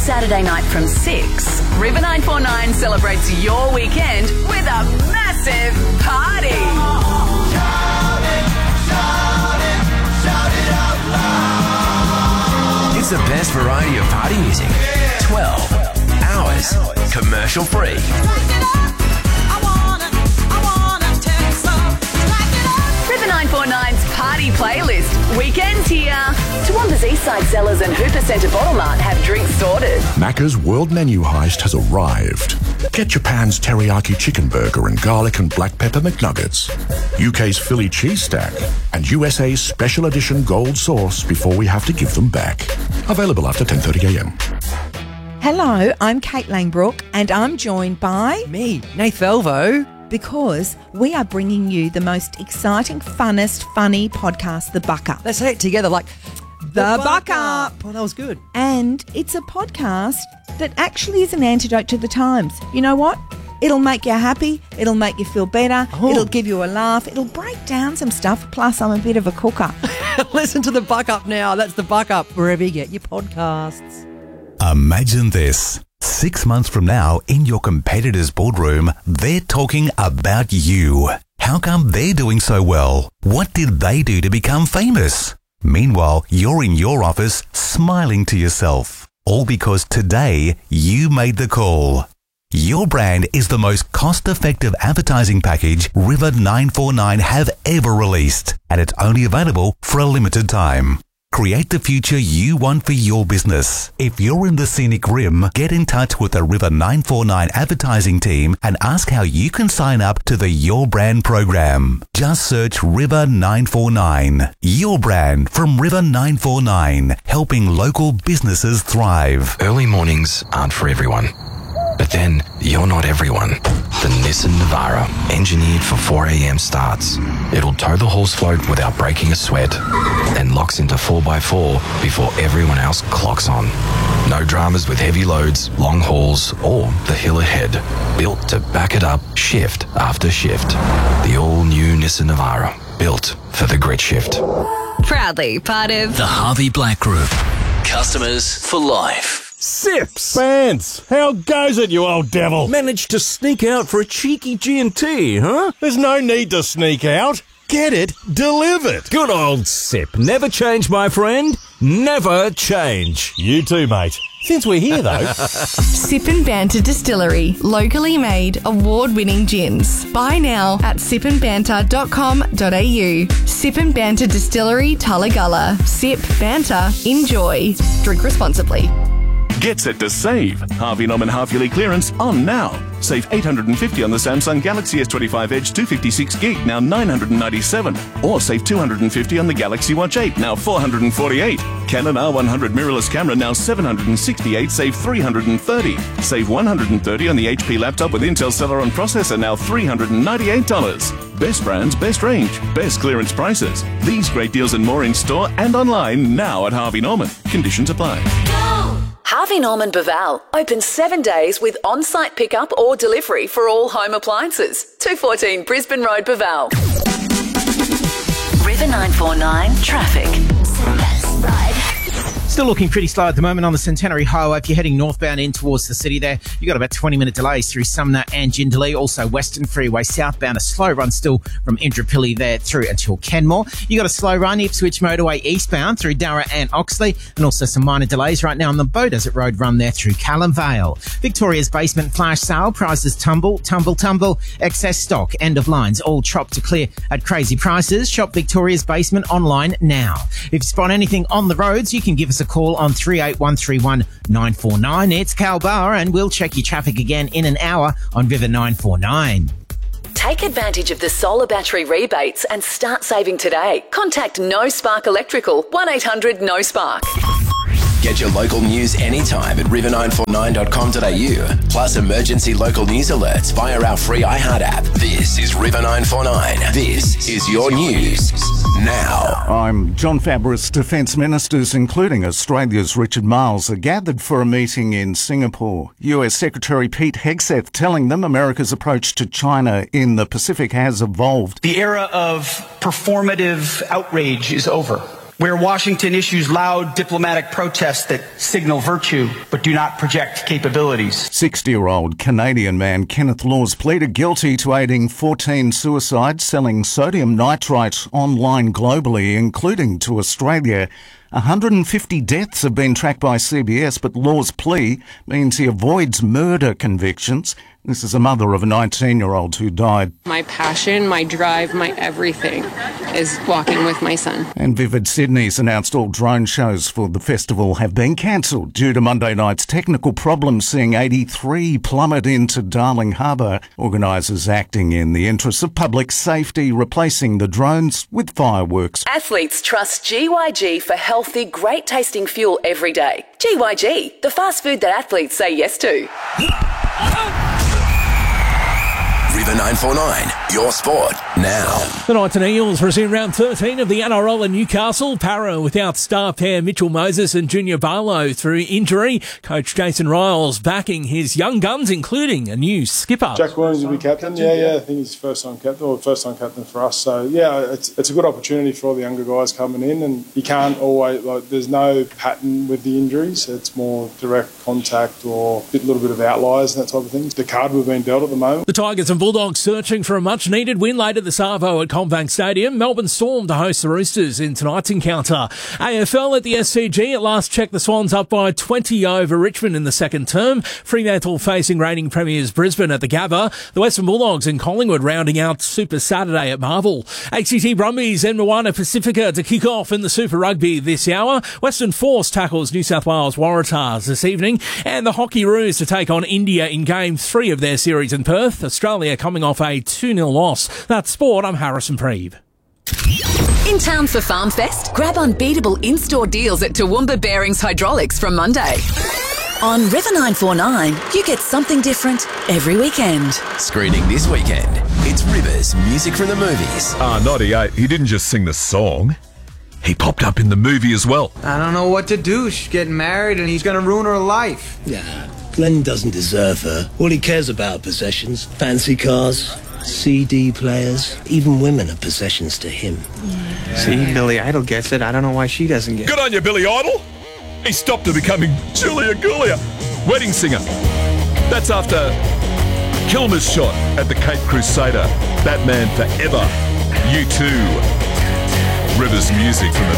Saturday night from 6, River 949 celebrates your weekend with a massive party. Shout it, shout it, shout it out loud. It's the best variety of party music. 12 hours, commercial free. River 949's party playlist. Weekends here. Toowoomba's Eastside Cellars and Hooper Centre Bottle Mart have drinks sorted. Macca's World Menu Heist has arrived. Get Japan's teriyaki chicken burger and garlic and black pepper McNuggets, UK's Philly cheese stack, and USA's special edition gold sauce before we have to give them back. Available after 10:30am. Hello, I'm Kate Langbrook and I'm joined by... Me, Nath Velvo. Because we are bringing you the most exciting, funnest, funny podcast, The Buck Up. Let's say it together like... The Buck Up. Oh, that was good. And it's a podcast that actually is an antidote to the times. You know what? It'll make you happy. It'll make you feel better. Oh. It'll give you a laugh. It'll break down some stuff. Plus, I'm a bit of a cooker. Listen to The Buck Up now. That's The Buck Up, wherever you get your podcasts. Imagine this. 6 months from now, in your competitor's boardroom, they're talking about you. How come they're doing so well? What did they do to become famous? Meanwhile, you're in your office smiling to yourself. All because today you made the call. Your brand is the most cost-effective advertising package River 949 have ever released, and it's only available for a limited time. Create the future you want for your business. If you're in the Scenic Rim, get in touch with the River 949 advertising team and ask how you can sign up to the Your Brand program. Just search River 949. Your brand from River 949, helping local businesses thrive. Early mornings aren't for everyone. But then, you're not everyone. The Nissan Navara, engineered for 4am starts. It'll tow the horse float without breaking a sweat, then locks into 4x4 before everyone else clocks on. No dramas with heavy loads, long hauls, or the hill ahead. Built to back it up shift after shift. The all-new Nissan Navara, built for the grit shift. Proudly part of The Harvey Black Group. Customers for life. Sips! Vance, how goes it, you old devil? Managed to sneak out for a cheeky G&T, huh? There's no need to sneak out. Get it delivered. Good old Sip. Never change, my friend. Never change. You too, mate. Since we're here, though. Sip and Banter Distillery. Locally made, award-winning gins. Buy now at sipandbanter.com.au. Sip and Banter Distillery, Tullagulla. Sip, banter, enjoy. Drink responsibly. Get set to save. Harvey Norman half-yearly clearance on now. Save $850 on the Samsung Galaxy S25 Edge 256GB, now $997. Or save $250 on the Galaxy Watch 8, now $448. Canon R100 mirrorless camera, now $768, save $330. Save $130 on the HP laptop with Intel Celeron processor, now $398. Best brands, best range, best clearance prices. These great deals and more in store and online now at Harvey Norman. Conditions apply. Harvey Norman Baval, open 7 days with on-site pickup or delivery for all home appliances. 214 Brisbane Road, Baval. River 949 traffic. Still looking pretty slow at the moment on the Centenary Highway. If you're heading northbound in towards the city there, you've got about 20-minute delays through Sumner and Jindalee. Also, Western Freeway southbound, a slow run still from Indooroopilly there through until Kenmore. You got a slow run Ipswich Motorway eastbound through Darra and Oxley, and also some minor delays right now on the Bow Desert Road run there through Callum Vale. Victoria's basement flash sale, prices tumble, excess stock, end of lines, all chopped to clear at crazy prices. Shop Victoria's basement online now. If you spot anything on the roads, you can give us a call on 38131 949. It's Cal Bar, and we'll check your traffic again in an hour on River 949. Take advantage of the solar battery rebates and start saving today. Contact No Spark Electrical, 1800-NO-SPARK. Get your local news anytime at river949.com.au. Plus emergency local news alerts via our free iHeart app. This is River 949. This is your news now. I'm John Fabris. Defence ministers, including Australia's Richard Marles, are gathered for a meeting in Singapore. US Secretary Pete Hegseth telling them America's approach to China in the Pacific has evolved. The era of performative outrage is over. where Washington issues loud diplomatic protests that signal virtue but do not project capabilities. 60-year-old Canadian man Kenneth Laws pleaded guilty to aiding 14 suicides, selling sodium nitrite online globally, including to Australia. 150 deaths have been tracked by CBS, but Laws' plea means he avoids murder convictions. This is a mother of a 19-year-old who died. My passion, my drive, my everything is walking with my son. And Vivid Sydney's announced all drone shows for the festival have been cancelled due to Monday night's technical problems, seeing 83 plummet into Darling Harbour. Organisers acting in the interests of public safety, replacing the drones with fireworks. Athletes trust GYG for healthy, great-tasting fuel every day. GYG, the fast food that athletes say yes to. River 949, your sport now. The Knights and Eels resume round 13 of the NRL in Newcastle. Para without star pair Mitchell Moses and Junior Barlow through injury. Coach Jason Riles backing his young guns, including a new skipper. Jack Williams will be captain. Yeah, I think he's first-time captain for us. So, yeah, it's a good opportunity for all the younger guys coming in, and you can't always, there's no pattern with the injuries. It's more direct contact or a little bit of outliers and that type of thing. The card we've been dealt at the moment. The Tigers and Bulldogs searching for a much-needed win later this arvo at CommBank Stadium. Melbourne Storm to host the Roosters in tonight's encounter. AFL at the SCG. At last check, the Swans up by 20 over Richmond in the second term. Fremantle facing reigning premiers Brisbane at the Gabba. The Western Bulldogs in Collingwood rounding out Super Saturday at Marvel. ACT Brumbies and Moana Pacifica to kick off in the Super Rugby this hour. Western Force tackles New South Wales Waratahs this evening. And the Hockey Roos to take on India in Game 3 of their series in Perth. Australia coming off a 2-0 loss. That's sport. I'm Harrison Preeve. In town for Farm Fest? Grab unbeatable in-store deals at Toowoomba Bearings Hydraulics from Monday. On River 949, you get something different every weekend. Screening this weekend, it's Rivers Music from the Movies. 98, he didn't just sing the song. He popped up in the movie as well. I don't know what to do. She's getting married and he's going to ruin her life. Yeah, Glenn doesn't deserve her. All he cares about are possessions. Fancy cars, CD players, even women are possessions to him. Yeah. See, Billy Idol gets it. I don't know why she doesn't get it. Good on you, Billy Idol. He stopped her becoming Julia Gulia, wedding singer. That's after Kilmer's shot at the Cape Crusader. Batman Forever. U2. Rivers Music from the